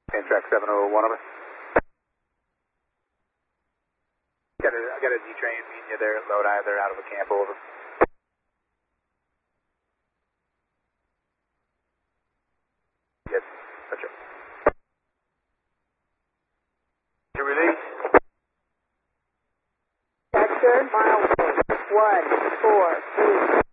track 701 over. I got a D-train meeting you there at Lodi. They're out of the camp, over. Yes, roger. You release? Vector, mile 1, 4, 3.